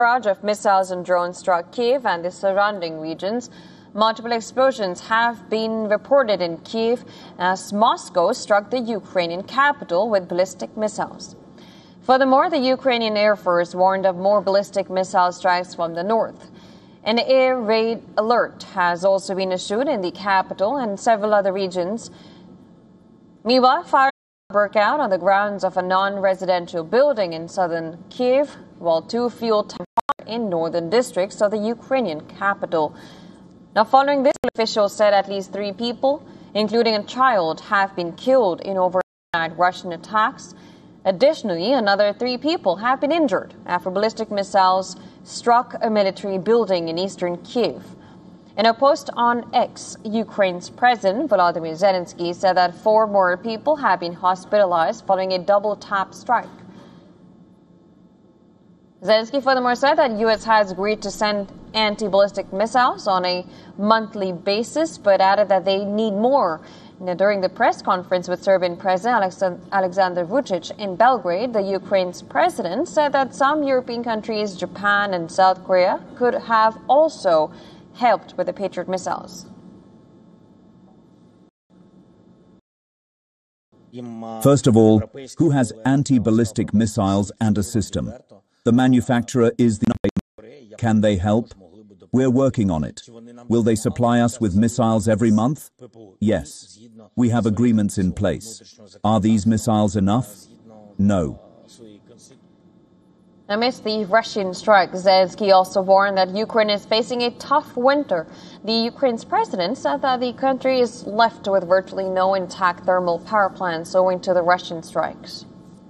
barrage of missiles and drones struck Kiev and the surrounding regions. Multiple explosions have been reported in Kiev as Moscow struck the Ukrainian capital with ballistic missiles. Furthermore, the Ukrainian Air Force warned of more ballistic missile strikes from the north. An air raid alert has also been issued in the capital and several other regions. Meanwhile, fire broke out on the grounds of a non-residential building in southern Kiev, while two fuel tanks in northern districts of the Ukrainian capital. Now, following this, officials said at least 3 people, including a child, have been killed in overnight Russian attacks. Additionally, another 3 people have been injured after ballistic missiles struck a military building in eastern Kiev. In a post on X, Ukraine's President Volodymyr Zelensky said that 4 more people have been hospitalized following a double-tap strike. Zelensky furthermore said that U.S. has agreed to send anti-ballistic missiles on a monthly basis, but added that they need more. During the press conference with Serbian President Alexander Vučić in Belgrade, the Ukraine's president said that some European countries, Japan and South Korea, could have also helped with the Patriot missiles. First of all, who has anti-ballistic missiles and a system? The manufacturer is the... Can they help? We're working on it. Will they supply us with missiles every month? Yes. We have agreements in place. Are these missiles enough? No. Amidst the Russian strike, Zelensky also warned that Ukraine is facing a tough winter. The Ukraine's president said that the country is left with virtually no intact thermal power plants owing to the Russian strikes.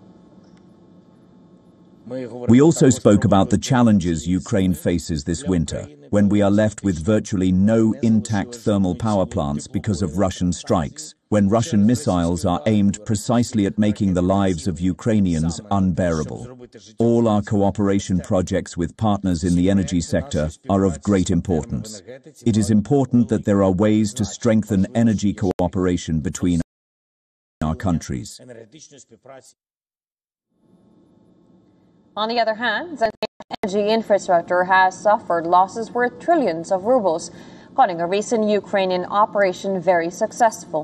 We also spoke about the challenges Ukraine faces this winter, when we are left with virtually no intact thermal power plants because of Russian strikes, when Russian missiles are aimed precisely at making the lives of Ukrainians unbearable. All our cooperation projects with partners in the energy sector are of great importance. It is important that there are ways to strengthen energy cooperation between our countries. On the other hand, the energy infrastructure has suffered losses worth trillions of rubles, calling a recent Ukrainian operation very successful.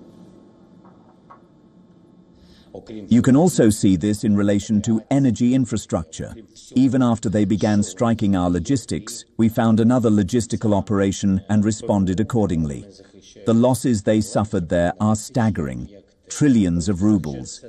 You can also see this in relation to energy infrastructure. Even after they began striking our logistics, we found another logistical operation and responded accordingly. The losses they suffered there are staggering, trillions of rubles.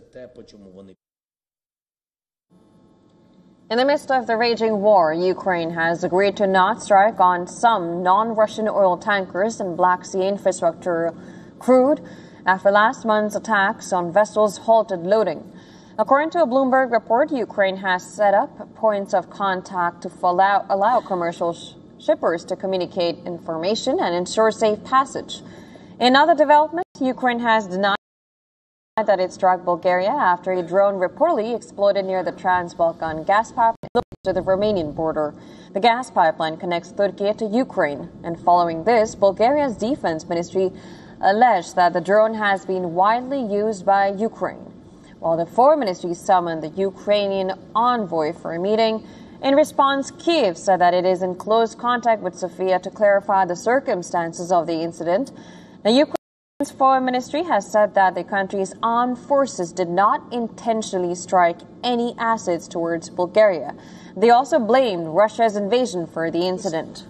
In the midst of the raging war, Ukraine has agreed to not strike on some non-Russian oil tankers and Black Sea infrastructure crude after last month's attacks on vessels halted loading. According to a Bloomberg report, Ukraine has set up points of contact to allow commercial shippers to communicate information and ensure safe passage. In other developments, Ukraine has denied that it struck Bulgaria after a drone reportedly exploded near the Trans-Balkan gas pipeline to the Romanian border. The gas pipeline connects Turkey to Ukraine, and following this, Bulgaria's defense ministry alleged that the drone has been widely used by Ukraine, while the foreign ministry summoned the Ukrainian envoy for a meeting. In response, Kiev said that it is in close contact with Sofia to clarify the circumstances of the incident. Now, Ukraine's foreign ministry has said that the country's armed forces did not intentionally strike any assets towards Bulgaria. They also blamed Russia's invasion for the incident.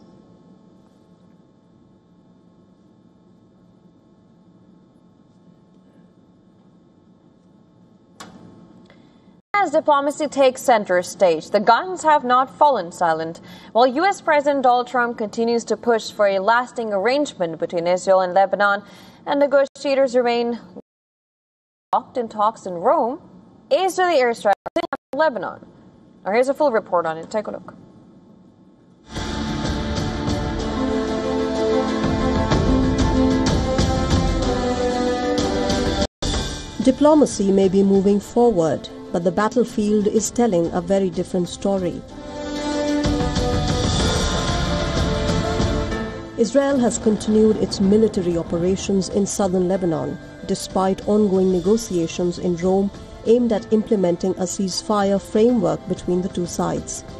As diplomacy takes center stage, the guns have not fallen silent. While U.S. President Donald Trump continues to push for a lasting arrangement between Israel and Lebanon, and negotiators remain locked in talks in Rome, Israeli airstrikes in Lebanon. Now here's a full report on it. Take a look. Diplomacy may be moving forward, but the battlefield is telling a very different story. Israel has continued its military operations in southern Lebanon, despite ongoing negotiations in Rome aimed at implementing a ceasefire framework between the two sides.